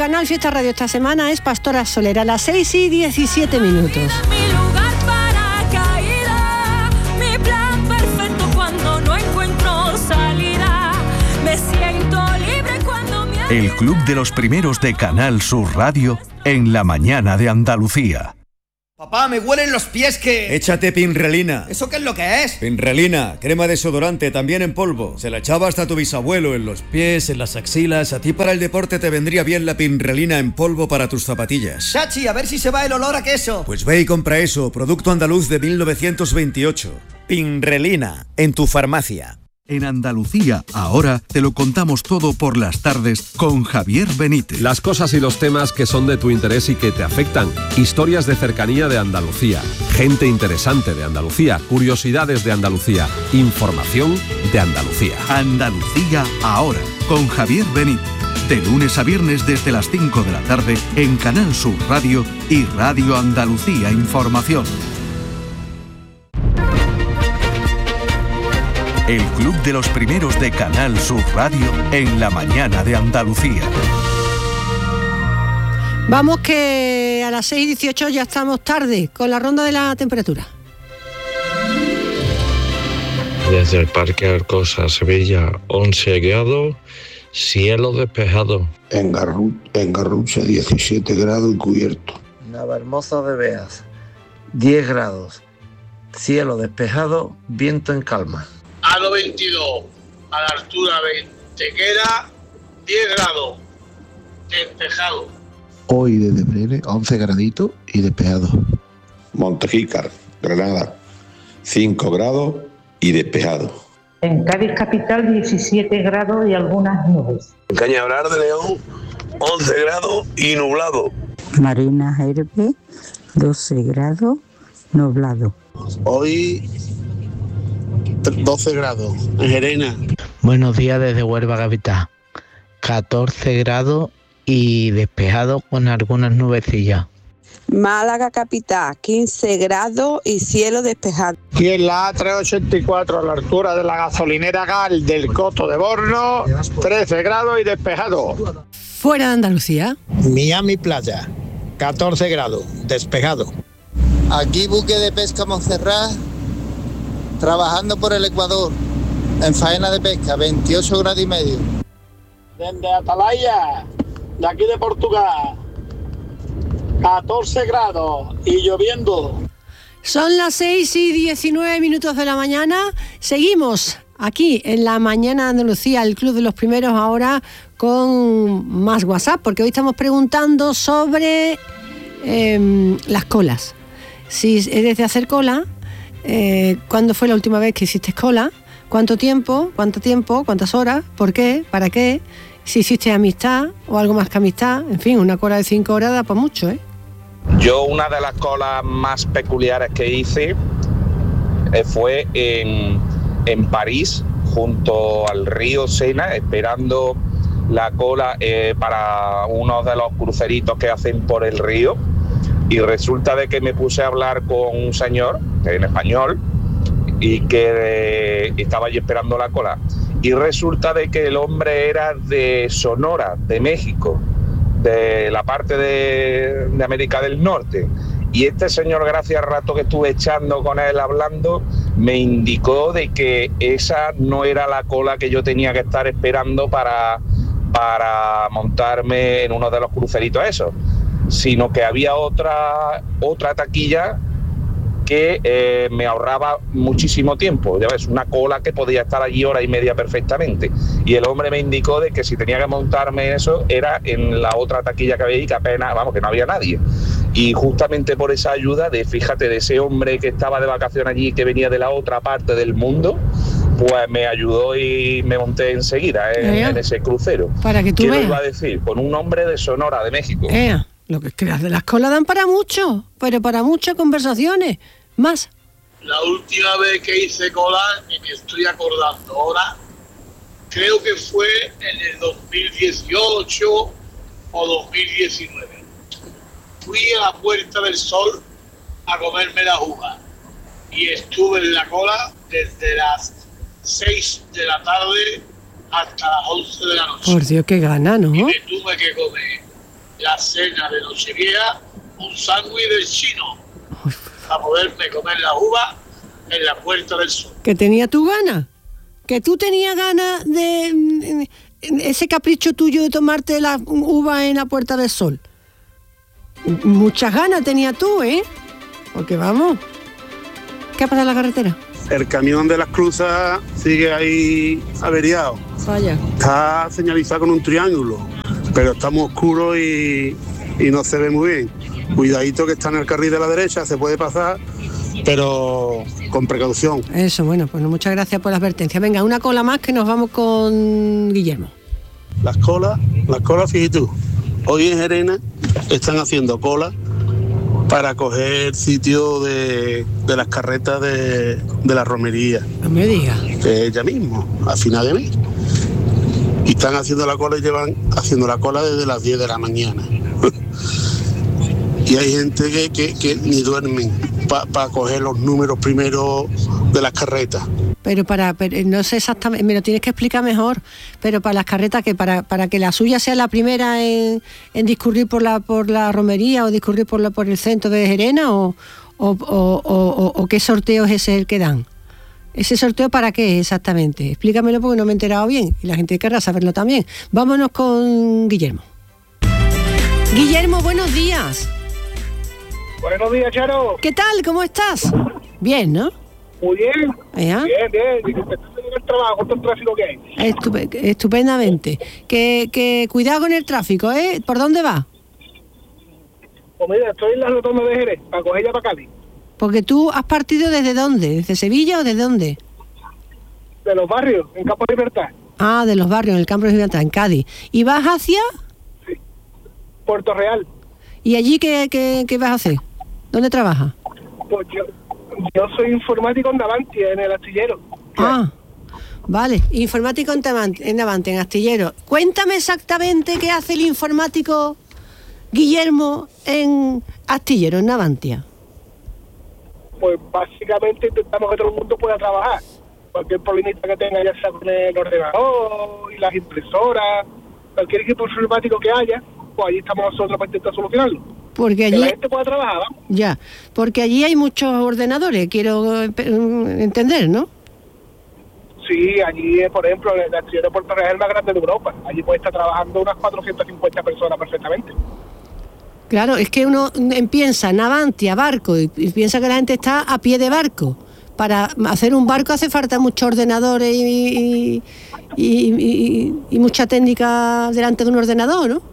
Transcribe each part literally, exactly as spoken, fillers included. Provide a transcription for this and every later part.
Canal Fiesta Radio esta semana es Pastora Soler, a las seis y diecisiete minutos. El Club de los Primeros de Canal Sur Radio en la mañana de Andalucía. Papá, me huelen los pies que... Échate Pinrelina. ¿Eso qué es lo que es? Pinrelina, crema desodorante, también en polvo. Se la echaba hasta tu bisabuelo en los pies, en las axilas. A ti para el deporte te vendría bien la Pinrelina en polvo para tus zapatillas. Chachi, a ver si se va el olor a queso. Pues ve y compra eso, producto andaluz de mil novecientos veintiocho. Pinrelina, en tu farmacia. En Andalucía, ahora te lo contamos todo por las tardes con Javier Benítez. Las cosas y los temas que son de tu interés y que te afectan. Historias de cercanía de Andalucía. Gente interesante de Andalucía. Curiosidades de Andalucía. Información de Andalucía. Andalucía, ahora, con Javier Benítez. De lunes a viernes desde las cinco de la tarde en Canal Sur Radio y Radio Andalucía Información. El Club de los Primeros de Canal Sur Radio en la mañana de Andalucía. Vamos que a las seis y dieciocho ya estamos tarde con la ronda de la temperatura. Desde el Parque Arcosa, Sevilla, once grados, cielo despejado. En, Garru- en Garrucha, diecisiete grados y cubierto. Navalmozo de Beas, diez grados, cielo despejado, viento en calma. Ado veintidós, a la altura de Tequera, diez grados, despejado. Hoy desde Brene, once graditos y despejado. Montejícar, Granada, cinco grados y despejado. En Cádiz capital, diecisiete grados y algunas nubes. En Cañaveral de León, once grados y nublado. Marina Herbe, doce grados, nublado. Hoy doce grados, en Gerena. Buenos días desde Huelva capital. catorce grados y despejado con algunas nubecillas. Málaga capital, quince grados y cielo despejado. Y en la A trescientos ochenta y cuatro, a la altura de la gasolinera Gal del Coto de Borno, trece grados y despejado. Fuera de Andalucía. Miami Playa, catorce grados, despejado. Aquí buque de pesca Montserrat, trabajando por el Ecuador, en faena de pesca, veintiocho grados y medio. Desde Atalaya, de aquí de Portugal, catorce grados y lloviendo. Son las seis y diecinueve minutos de la mañana. Seguimos aquí en la mañana de Andalucía, el Club de los Primeros, ahora con más WhatsApp, porque hoy estamos preguntando sobre eh, las colas. Si eres de hacer cola, eh, ¿cuándo fue la última vez que hiciste cola? ¿Cuánto tiempo? ¿Cuánto tiempo? ¿Cuántas horas? ¿Por qué? ¿Para qué? Si hiciste amistad o algo más que amistad. En fin, una cola de cinco horas da para mucho, ¿eh? Yo una de las colas más peculiares que hice eh, fue en, en París, junto al río Sena, esperando la cola eh, para uno de los cruceritos que hacen por el río. Y resulta de que me puse a hablar con un señor en español y que eh, estaba allí esperando la cola. Y resulta de que el hombre era de Sonora, de México, de la parte de, de América del Norte. Y este señor, gracias al rato que estuve echando con él hablando, me indicó de que esa no era la cola que yo tenía que estar esperando para, para montarme en uno de los cruceritos esos, sino que había otra, otra taquilla que eh, me ahorraba muchísimo tiempo. Ya ves, una cola que podía estar allí hora y media perfectamente. Y el hombre me indicó de que si tenía que montarme eso era en la otra taquilla que había y que apenas, vamos, que no había nadie. Y justamente por esa ayuda de, fíjate, de ese hombre que estaba de vacaciones allí, que venía de la otra parte del mundo, pues me ayudó y me monté enseguida en, en ese crucero. Para que tú ¿Qué veas. lo iba a decir? Con un hombre de Sonora, de México. Eh, lo que creas de las colas dan para mucho, pero para muchas conversaciones. Más. La última vez que hice cola, y me estoy acordando ahora, creo que fue en el dos mil dieciocho o dos mil diecinueve. Fui a la Puerta del Sol a comerme la uva y estuve en la cola desde las seis de la tarde hasta las once de la noche. Por Dios, qué gana, ¿no? Y me tuve que comer la cena de Nochevieja, un sándwich del chino, para poderme comer la uva en la Puerta del Sol. Que tenía tu gana, que tú tenías ganas de ese capricho tuyo de tomarte la uva en la Puerta del Sol. Muchas ganas tenía tú, ¿eh? Porque vamos, ¿qué ha pasado en la carretera? El camión de las cruzas sigue ahí averiado. Vaya. Está señalizado con un triángulo, pero está muy oscuro y, y no se ve muy bien. Cuidadito que está en el carril de la derecha, se puede pasar, pero con precaución. Eso, bueno, pues muchas gracias por la advertencia. Venga, una cola más que nos vamos con Guillermo. Las colas, las colas, fíjate tú, hoy en Gerena están haciendo cola para coger sitio de, de las carretas de, de la romería. No me digas. Que es ya mismo, a final de mes. Y están haciendo la cola y llevan haciendo la cola desde las diez de la mañana. Y hay gente que, que, que ni duermen para pa coger los números primero de las carretas. Pero para, pero no sé exactamente, me lo tienes que explicar mejor, pero para las carretas, que para, para que la suya sea la primera en, en discurrir por la por la romería o discurrir por la, por el centro de Gerena, o, o, o, o, o qué sorteo es ese el que dan. ¿Ese sorteo para qué exactamente? Explícamelo porque no me he enterado bien y la gente querrá saberlo también. Vámonos con Guillermo. Guillermo, buenos días. Buenos días, Charo. ¿Qué tal? ¿Cómo estás? Bien, ¿no? Muy bien. ¿Ya? Bien, bien. Estás haciendo el trabajo, ¿cuánto el tráfico que hay? Estup- estupendamente. Que, que cuidado con el tráfico, ¿eh? ¿Por dónde va? Pues mira, estoy en la rotonda de Jerez, para coger ya para Cádiz. Porque tú has partido ¿desde dónde? ¿Desde Sevilla o desde dónde? De los barrios, en Campo de Libertad. Ah, de los barrios, en el Campo de Libertad, en Cádiz. ¿Y vas hacia? Sí. Puerto Real. ¿Y allí qué, qué, qué vas a hacer? ¿Dónde trabajas? Pues yo, yo soy informático en Navantia, en el astillero. Ah, vale. Informático en Navantia, en, Navantia, en astillero. Cuéntame exactamente qué hace el informático Guillermo en astillero, en Navantia. Pues básicamente intentamos que todo el mundo pueda trabajar. Cualquier problemita que tenga, ya sea con el ordenador y las impresoras, cualquier equipo informático que haya, pues allí estamos nosotros para intentar solucionarlo. Porque allí, que la gente pueda trabajar, ¿vamos? Ya, porque allí hay muchos ordenadores, quiero entender, ¿no? Sí, allí, por ejemplo, el astillero de Puerto Real es el más grande de Europa. Allí puede estar trabajando unas cuatrocientas cincuenta personas perfectamente. Claro, es que uno piensa Navantia, barco, y, y piensa que la gente está a pie de barco. Para hacer un barco hace falta muchos ordenadores y, y, y, y, y mucha técnica delante de un ordenador, ¿no?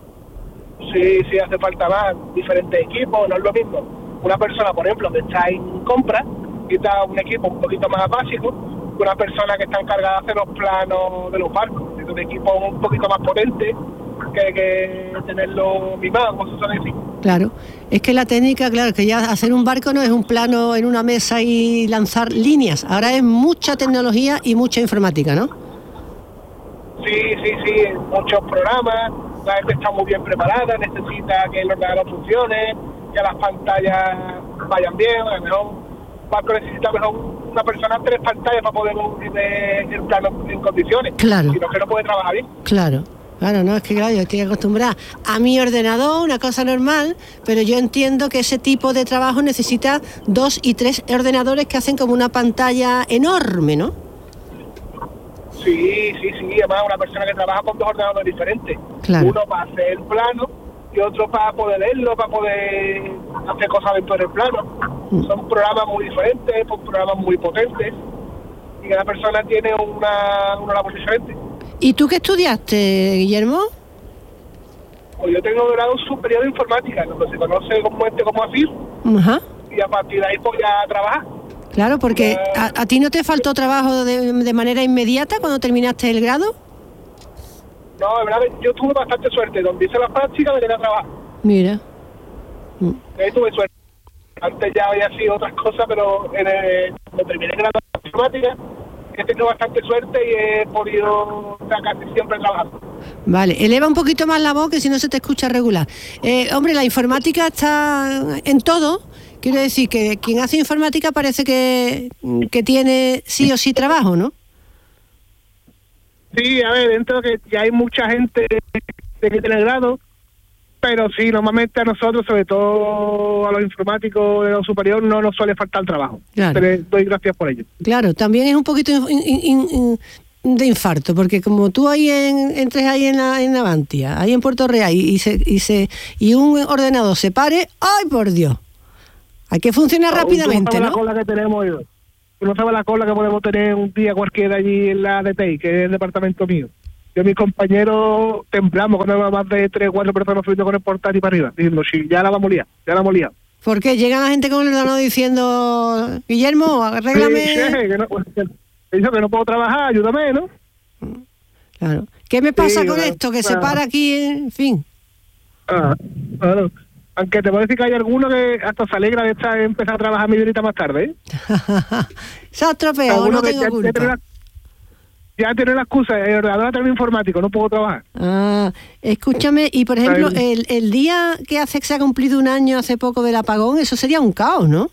Sí, sí, hace falta más, diferentes equipos, no es lo mismo. Una persona, por ejemplo, que está en compra, y está un equipo un poquito más básico, que una persona que está encargada de hacer los planos de los barcos. Es un equipo un poquito más potente que, que tenerlo mimado, como se suele decir. Claro, es que la técnica, claro, que ya hacer un barco no es un plano en una mesa y lanzar líneas, ahora es mucha tecnología y mucha informática, ¿no? Sí, sí, sí, muchos programas, la gente está muy bien preparada, necesita que el ordenador funcione, que las pantallas vayan bien, a lo mejor un barco necesita mejor una persona tres pantallas para poder unir el plano en condiciones, claro. Sino que no puede trabajar bien. Claro. Claro, no, es que claro, yo estoy acostumbrada a mi ordenador, una cosa normal, pero yo entiendo que ese tipo de trabajo necesita dos y tres ordenadores que hacen como una pantalla enorme, ¿no? Sí, sí, sí, además una persona que trabaja con dos ordenadores diferentes. Claro. Uno para hacer el plano y otro para poder leerlo, para poder hacer cosas dentro del plano. Mm. Son programas muy diferentes, son programas muy potentes y cada persona tiene una, una labor diferente. ¿Y tú qué estudiaste, Guillermo? Pues yo tengo grado superior de informática, lo que se conoce comúnmente como A F I R. Ajá. Y a partir de ahí pues ya trabajar. Claro, porque a, a ti no te faltó trabajo de, de manera inmediata cuando terminaste el grado. No, de verdad, yo tuve bastante suerte. Donde hice las prácticas me quedé a trabajar. Mira. Mm. Ahí tuve suerte. Antes ya había sido otras cosas, pero en el, cuando terminé el grado de informática he tenido bastante suerte y he podido estar casi siempre trabajando. Vale, eleva un poquito más la voz que si no se te escucha regular. Eh, hombre, la informática está en todo. Quiero decir que quien hace informática parece que, que tiene sí o sí trabajo, ¿no? Sí, a ver, dentro de que ya hay mucha gente que tiene el grado, Pero sí, normalmente a nosotros, sobre todo a los informáticos de lo superior, no nos suele faltar el trabajo. Claro. Pero doy gracias por ello. Claro, también es un poquito in, in, in, de infarto, porque como tú ahí en, entres ahí en, la, en Navantia, ahí en Puerto Real, y, y, se, y, se, y un ordenador se pare, ¡ay, por Dios! Hay que funcionar no, rápidamente, ¿no? ¿no? La cola que tenemos, yo. No sabe la cola que podemos tener un día cualquiera allí en la D T I, que es el departamento mío. Yo y mis compañeros temblamos cuando hay más de tres o cuatro personas subiendo con el portátil para arriba, diciendo, sí, ya la vamos a liar, ya la vamos a liar. ¿Por qué? Llega la gente con el ordenador diciendo, Guillermo, arréglame... Sí, sí, que no, que dice que no puedo trabajar, ayúdame, ¿no? Claro. ¿Qué me pasa sí, con claro, esto? Que claro. se para aquí, en fin. Ah, claro. Aunque te puedo decir que hay alguno que hasta se alegra de estar, empezar a trabajar media horita más tarde, ¿eh? Se ha estropeado, no tengo ya, culpa. Ya tiene la excusa, el ordenador termina informático, no puedo trabajar. Ah, escúchame, y por ejemplo, el, el día que hace que se ha cumplido un año hace poco del apagón, eso sería un caos, ¿no?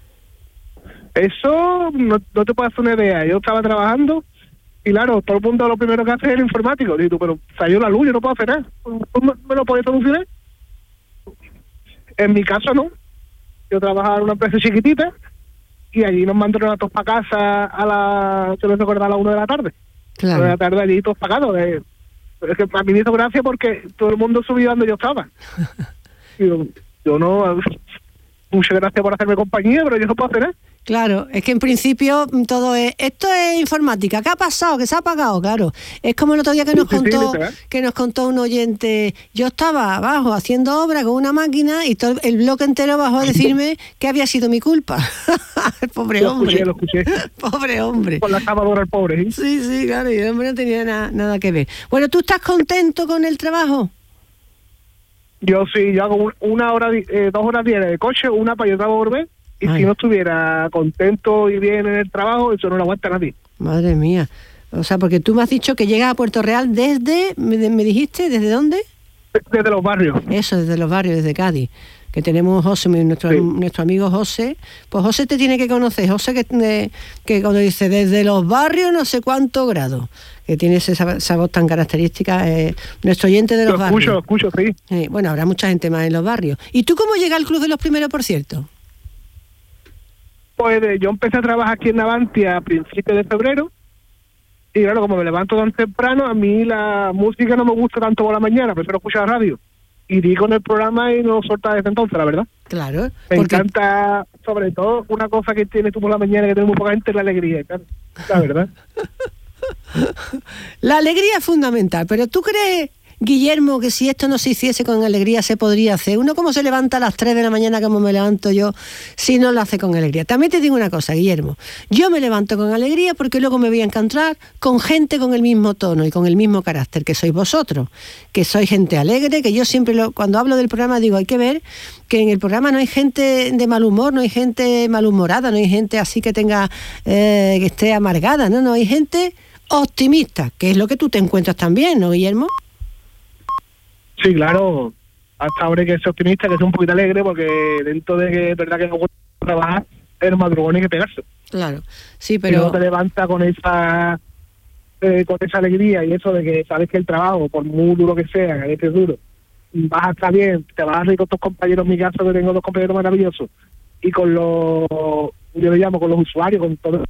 Eso no, no te puedo hacer una idea. Yo estaba trabajando y claro, todo el mundo lo primero que hace es el informático. Digo, pero salió la luz, yo no puedo hacer nada. ¿Tú me lo puedes solucionar? En mi caso no. Yo trabajaba en una empresa chiquitita y allí nos mandaron a todos para casa a la, yo no recuerdo, a la una de la tarde. Claro. De la tarde allí todos pagados. Eh. Es que a mí me hizo gracia porque todo el mundo subió donde yo estaba. Y yo, yo no... Muchas gracias por hacerme compañía, pero yo no puedo hacer nada. Claro, es que en principio todo es... Esto es informática. ¿Qué ha pasado? ¿Qué se ha apagado? Claro. Es como el otro día que nos sí, contó sí, que nos contó un oyente. Yo estaba abajo haciendo obra con una máquina y todo el bloque entero bajó a decirme que había sido mi culpa. El pobre lo hombre. Lo escuché, lo escuché. Pobre hombre. Con la excavadora el pobre. ¿eh? Sí, sí, claro. Y el hombre no tenía na, nada que ver. Bueno, ¿tú estás contento con el trabajo? Yo sí, yo hago una hora, eh, dos horas diarias de coche, una para yo a volver. Y Ay. si no estuviera contento y bien en el trabajo, eso no lo aguanta nadie. Madre mía. O sea, porque tú me has dicho que llegas a Puerto Real desde, me, me dijiste, ¿desde dónde? Desde los barrios. Eso, desde los barrios, desde Cádiz. Que tenemos José, nuestro, sí. nuestro amigo José. Pues José te tiene que conocer. José que, eh, que cuando dice desde los barrios no sé cuántos grados, que tiene esa, esa voz tan característica, eh, nuestro oyente de los lo barrios. Lo escucho, lo escucho, sí. Eh, bueno, habrá mucha gente más en los barrios. ¿Y tú cómo llegas al Club de los Primeros, por cierto? Pues yo empecé a trabajar aquí en Navantia a principios de febrero y claro, como me levanto tan temprano, a mí la música no me gusta tanto por la mañana, prefiero escuchar radio. Y di con el programa y no solta desde entonces, la verdad. Claro. Me porque... encanta, sobre todo, una cosa que tienes tú por la mañana que tenemos poca gente, es la alegría, claro. La verdad. La alegría es fundamental, pero ¿tú crees, Guillermo, que si esto no se hiciese con alegría se podría hacer? Uno como se levanta a las tres de la mañana como me levanto yo, si no lo hace con alegría. También te digo una cosa, Guillermo, yo me levanto con alegría porque luego me voy a encontrar con gente con el mismo tono y con el mismo carácter que sois vosotros, que sois gente alegre, que yo siempre lo, cuando hablo del programa digo, hay que ver que en el programa no hay gente de mal humor, no hay gente malhumorada, no hay gente así que tenga eh, que esté amargada, no, no, hay gente optimista, que es lo que tú te encuentras también, ¿no, Guillermo? Sí, claro, hasta ahora hay que ser optimista, que sea un poquito alegre, porque dentro de que es verdad que no gusta trabajar, el madrugón hay que pegarse. Claro, sí, pero... Si no te levantas con esa eh, con esa alegría y eso de que sabes que el trabajo, por muy duro que sea, que es duro, vas a estar bien, te vas a reír con tus compañeros, en mi caso que tengo dos compañeros maravillosos, y con los, yo le llamo, con los usuarios, con todo.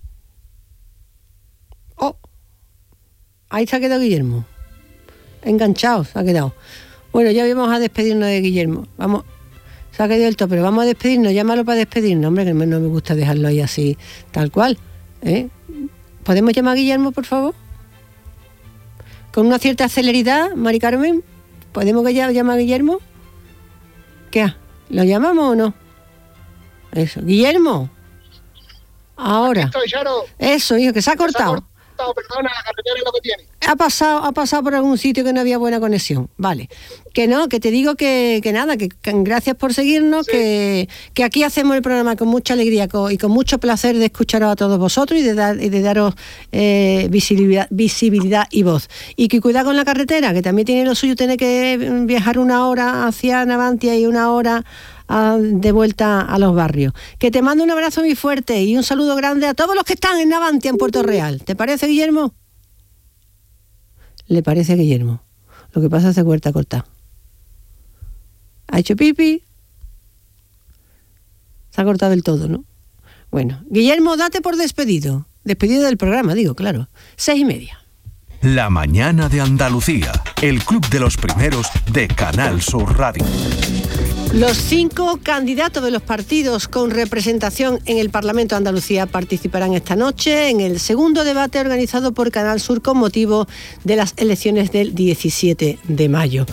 Oh, ahí se ha quedado Guillermo, enganchado se ha quedado. Bueno, ya vamos a despedirnos de Guillermo. Vamos, se ha caído el tope, pero vamos a despedirnos, llámalo para despedirnos, hombre, que no me gusta dejarlo ahí así, tal cual. ¿eh? ¿Podemos llamar a Guillermo, por favor? Con una cierta celeridad, Mari Carmen. ¿Podemos llamar a Guillermo? ¿Qué? ¿Lo llamamos o no? Eso. Guillermo. Ahora. Estoy, Charo. Eso, hijo, que se ha cortado. Se ha cortado, perdona, la carretera es lo que tiene. Ha pasado, ha pasado por algún sitio que no había buena conexión. Vale. Que no, que te digo que, que nada, que, que gracias por seguirnos, sí. que, que aquí hacemos el programa con mucha alegría con, y con mucho placer de escucharos a todos vosotros y de, dar, y de daros eh, visibilidad, visibilidad y voz. Y que cuidado con la carretera, que también tiene lo suyo, tener que viajar una hora hacia Navantia y una hora a, de vuelta a los barrios. Que te mando un abrazo muy fuerte y un saludo grande a todos los que están en Navantia, en Puerto Real. ¿Te parece, Guillermo? Le parece a Guillermo. Lo que pasa es que se corta corta. ¿Ha hecho pipi? Se ha cortado del todo, ¿no? Bueno, Guillermo, date por despedido. Despedido del programa, digo, claro. Seis y media. La mañana de Andalucía, el club de los primeros de Canal Sur Radio. Los cinco candidatos de los partidos con representación en el Parlamento de Andalucía participarán esta noche en el segundo debate organizado por Canal Sur con motivo de las elecciones del diecisiete de mayo.